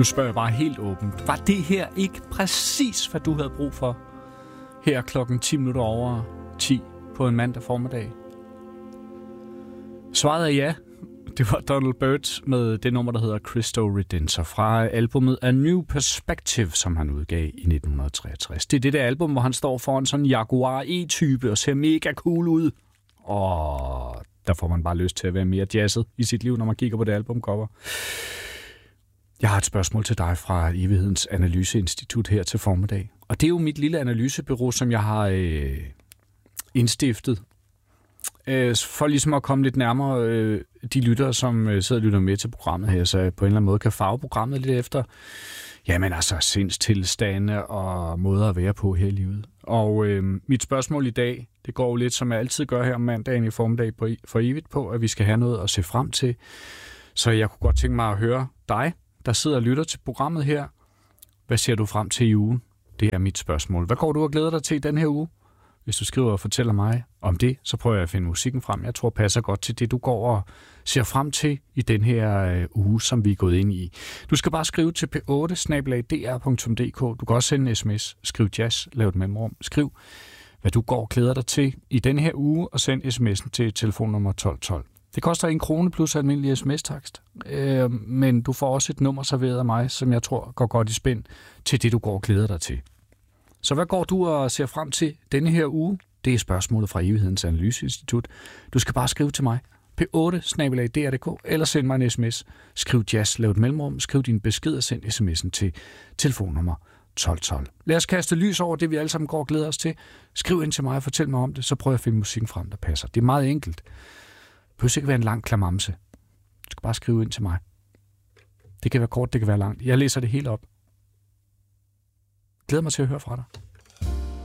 Nu spørger jeg bare helt åbent. Var det her ikke præcis, hvad du havde brug for? Her klokken 10 minutter over 10 på en mandag formiddag. Svaret er ja. Det var Donald Byrd med det nummer, der hedder Cristo Redentor fra albumet A New Perspective, som han udgav i 1963. Det er det der album, hvor han står foran sådan en Jaguar E-type og ser mega cool ud. Og der får man bare lyst til at være mere jazzet i sit liv, når man kigger på det albumcover. Jeg har et spørgsmål til dig fra Evighedens Analyseinstitut her til formiddag. Og det er jo mit lille analysebureau, som jeg har indstiftet. For ligesom at komme lidt nærmere de lyttere, som sidder og lytter med til programmet her, så jeg på en eller anden måde kan farve programmet lidt efter, jamen altså sindstilstande og måder at være på her i livet. Og mit spørgsmål i dag, det går jo lidt, som jeg altid gør her om mandagen i formiddag for evigt på, at vi skal have noget at se frem til. Så jeg kunne godt tænke mig at høre dig, der sidder og lytter til programmet her. Hvad ser du frem til i ugen? Det er mit spørgsmål. Hvad går du og glæder dig til den her uge? Hvis du skriver og fortæller mig om det, så prøver jeg at finde musikken frem. Jeg tror passer godt til det, du går og ser frem til i den her uge, som vi er gået ind i. Du skal bare skrive til p8@dr.dk. Du kan også sende en sms. Skriv jazz, lav et mellemrum. Skriv, hvad du går og glæder dig til i den her uge, og send sms'en til telefonnummer 1212. Det koster 1 krone plus almindelig sms-takst, men du får også et nummer serveret af mig, som jeg tror går godt i spænd til det, du går og glæder dig til. Så hvad går du og ser frem til denne her uge? Det er spørgsmålet fra Evighedens Analyseinstitut. Du skal bare skrive til mig. P8@dr.dk eller send mig en sms. Skriv jazz, lav et mellemrum, skriv din besked og send sms'en til telefonnummer 1212. Lad os kaste lys over det, vi alle sammen går og glæder os til. Skriv ind til mig og fortæl mig om det, så prøver jeg at finde musikken frem, der passer. Det er meget enkelt. Det behøver ikke være en lang klamamse. Du skal bare skrive ind til mig. Det kan være kort, det kan være langt. Jeg læser det helt op. Glæder mig til at høre fra dig.